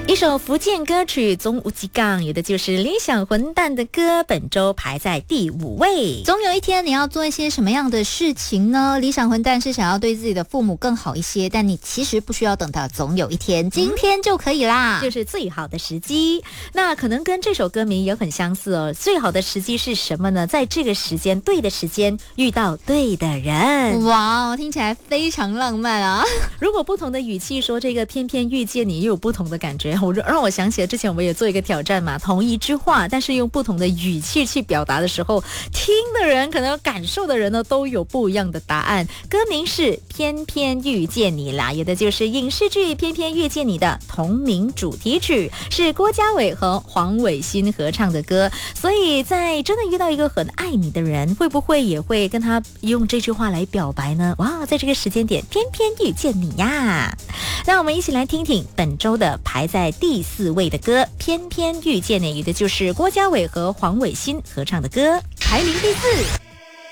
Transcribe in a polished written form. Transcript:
一首福建歌曲《总有一港》，有的就是理想混蛋的歌，本周排在第5位。 总有一天你要做一些什么样的事情呢？理想混蛋是想要对自己的父母更好一些，但你其实不需要等到总有一天，今天就可以啦， 就是最好的时机。那可能跟这首歌名也很相似哦。最好的时机是什么呢？在这个时间，对的时间遇到对的人。 哇，听起来非常浪漫啊！ 如果不同的语气说这个偏偏遇见你，又有不同的感觉。让我想起了之前我们也做一个挑战嘛，同一句话但是用不同的语气去表达的时候，听的人可能感受的人呢都有不一样的答案。歌名是偏偏遇见你啦，有的就是影视剧偏偏遇见你的同名主题曲，是郭家伟和黄伟欣合唱的歌。所以在真的遇到一个很爱你的人，会不会也会跟他用这句话来表白呢？哇，在这个时间点偏偏遇见你呀。那我们一起来听听本周的排在第4位的歌《偏偏遇见你》，的就是郭家伟和黄伟欣合唱的歌，排名第4。